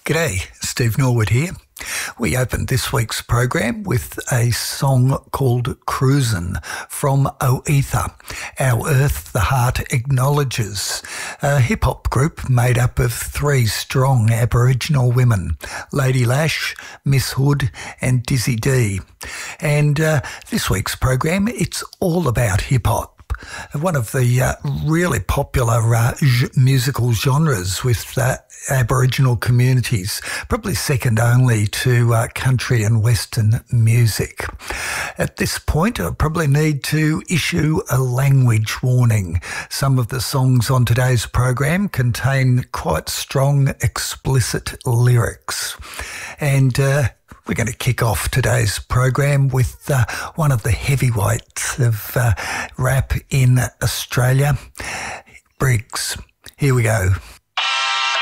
G'day, Steve Norwood here. We opened this week's program with a song called Cruisin' from Oether, Our Earth the Heart Acknowledges, a hip-hop group made up of three strong Aboriginal women, Lady Lash, Miss Hood and Dizzy D. And this week's program, it's all about hip-hop. One of the really popular musical genres with Aboriginal communities, probably second only to country and Western music. At this point, I probably need to issue a language warning. Some of the songs on today's program contain quite strong, explicit lyrics. And we're going to kick off today's program with one of the heavyweights of rap in Australia, Briggs. Here we go.